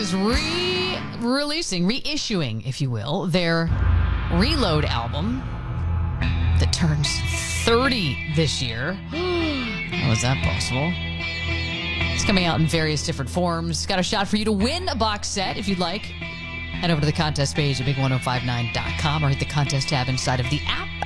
is reissuing, if you will, their Reload album that turns 30 this year. How is that possible? It's coming out in various different forms. Got a shot for you to win a box set if you'd like. Head over to the contest page at big1059.com or hit the contest tab inside of the app.